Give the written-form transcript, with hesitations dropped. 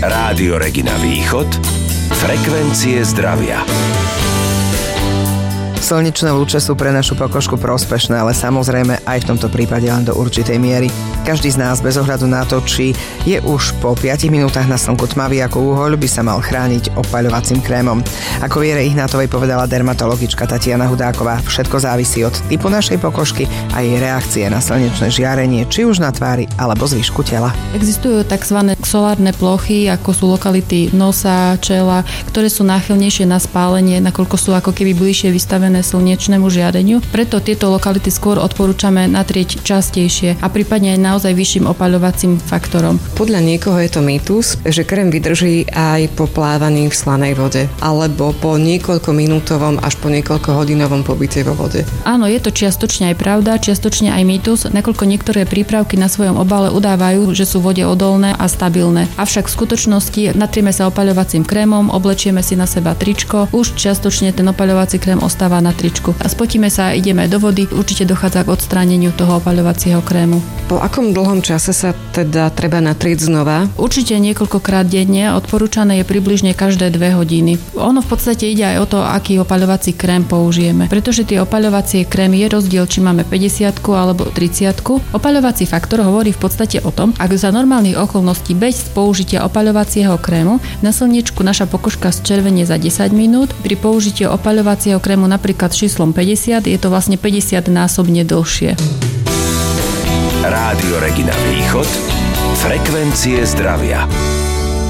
Rádio Regina Východ, frekvencie zdravia. Slnečné lúče sú pre našu pokožku prospešné, ale samozrejme aj v tomto prípade len do určitej miery. Každý z nás bez ohľadu na to, či je už po 5 minútach na slnku tmavý ako uhoľ, by sa mal chrániť opaľovacím krémom. Ako Viere Ihnátovej povedala dermatologička Tatiana Hudáková, všetko závisí od typu našej pokožky a jej reakcie na slnečné žiarenie, či už na tvári alebo zvyšku tela. Existujú tzv. Solárne plochy, ako sú lokality nosa, čela, ktoré sú náchylnejšie na spálenie, nakoľko sú ako keby bližšie vystavené slnečnému žiareniu. Preto tieto lokality skôr odporúčame natrieť častejšie a prípadne aj naozaj vyšším opaľovacím faktorom. Podľa niekoho je to mýtus, že krém vydrží aj po plávaní v slanej vode alebo po niekoľkominútovom až po niekoľkohodinovom pobyte vo vode. Áno, je to čiastočne aj pravda, čiastočne aj mýtus, nakoľko niektoré prípravky na svojom obale udávajú, že sú vode odolné a stabilné. Avšak v skutočnosti natrieme sa opaľovacím krémom, oblečieme si na seba tričko, už čiastočne ten opaľovací krém ostáva na tričku. A spotíme sa, ideme do vody, určite dochádza k odstráneniu toho opaľovacieho krému. Po akom dlhom čase sa teda treba natrieť znova? Určite niekoľkokrát denne, odporúčané je približne každé 2 hodiny. Ono v podstate ide aj o to, aký opaľovací krém použijeme. Pretože tie opaľovacie krémy je rozdiel, či máme 50 alebo 30. Opaľovací faktor hovorí v podstate o tom, ak za normálnych okolností bez použitia opaľovacieho krému na slniečku naša pokožka zčervenie za 10 minút, pri použití opaľovacieho krému napríklad číslom 50 je to vlastne 50-násobne dlhšie. Rádio Regina Východ, frekvencie zdravia.